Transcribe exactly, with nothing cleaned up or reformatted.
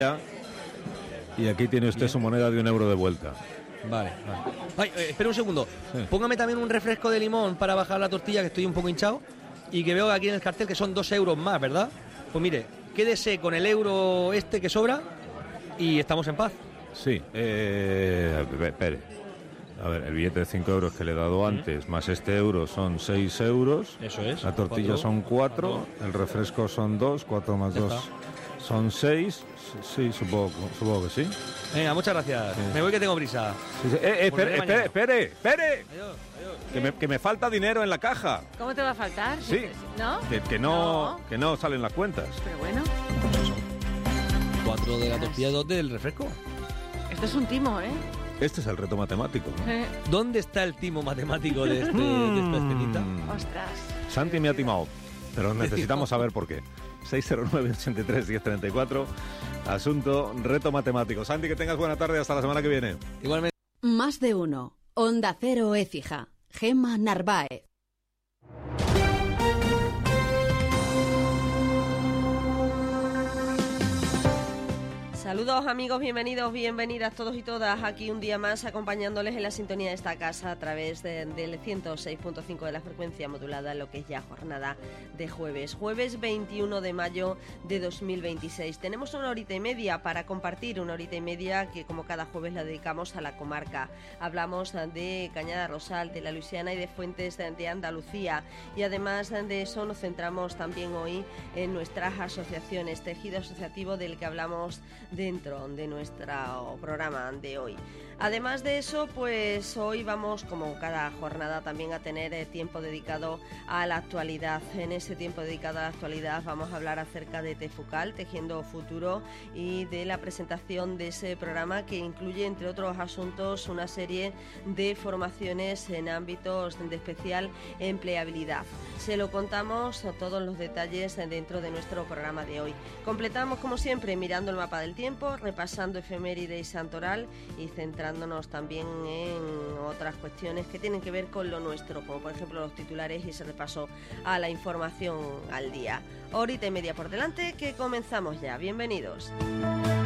Y aquí tiene usted Bien. su moneda de un euro de vuelta. Vale, vale. Ay, eh, espera un segundo. Sí. Póngame también un refresco de limón para bajar la tortilla, que estoy un poco hinchado. Y que veo aquí en el cartel que son dos euros más, ¿verdad? Pues mire, quédese con el euro este que sobra y estamos en paz. Sí, eh, espere. A ver, el billete de cinco euros que le he dado antes, más este euro son seis euros. Eso es. La tortilla cuatro, son cuatro, el refresco son dos, cuatro más dos son seis. Sí, supongo, supongo que sí. Venga, muchas gracias. Sí. Me voy que tengo prisa. Sí, sí. Eh, eh, espere, espere, espere, espere. Adiós, adiós. Que me, que me falta dinero en la caja. ¿Cómo te va a faltar? Sí. ¿No? Que, que no, no, que no salen las cuentas. Pero bueno. Cuatro de la tortilla y dos del refresco. Esto es un timo, ¿eh? Este es el reto matemático, ¿no? Eh. ¿Dónde está el timo matemático de, este, de esta escenita? Ostras. Santi me ha timado, pero necesitamos saber por qué. seis cero nueve, ochenta y tres, diez treinta y cuatro. Asunto, reto matemático. Santi, que tengas buena tarde. Hasta la semana que viene. Igualmente. Más de uno. Onda Cero Écija. Gemma Narváez. Saludos amigos, bienvenidos, bienvenidas todos y todas, aquí un día más acompañándoles en la sintonía de esta casa a través de, del ciento seis punto cinco de la frecuencia modulada, lo que es ya jornada de jueves, jueves veintiuno de mayo de dos mil veintiséis. Tenemos una horita y media para compartir, una horita y media que como cada jueves la dedicamos a la comarca. Hablamos de Cañada Rosal, de la Luisiana y de Fuentes de Andalucía, y además de eso nos centramos también hoy en nuestras asociaciones, tejido asociativo del que hablamos dentro de nuestro programa de hoy. Además de eso, pues hoy vamos, como cada jornada, también a tener eh, tiempo dedicado a la actualidad. En ese tiempo dedicado a la actualidad vamos a hablar acerca de Tefucal, Tejiendo Futuro, y de la presentación de ese programa que incluye, entre otros asuntos, una serie de formaciones en ámbitos de especial empleabilidad. Se lo contamos a todos los detalles dentro de nuestro programa de hoy. Completamos, como siempre, mirando el mapa del tiempo, repasando efeméride y santoral y centrándonos también en otras cuestiones que tienen que ver con lo nuestro, como por ejemplo los titulares y ese repaso a la información al día. Horita y media por delante, que comenzamos ya. Bienvenidos.